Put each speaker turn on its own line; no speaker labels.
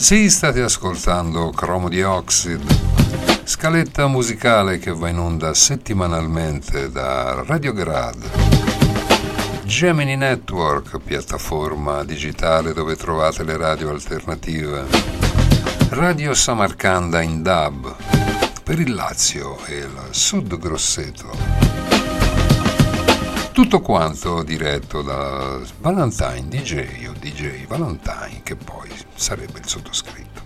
Sì, state ascoltando Cromo di Oxid, scaletta musicale che va in onda settimanalmente da Radio Grad, Gemini Network, piattaforma digitale dove trovate le radio alternative, Radio Samarcanda in DAB per il Lazio e il Sud Grosseto. Tutto quanto diretto da Valentine DJ o DJ Valentine, che poi sarebbe il sottoscritto.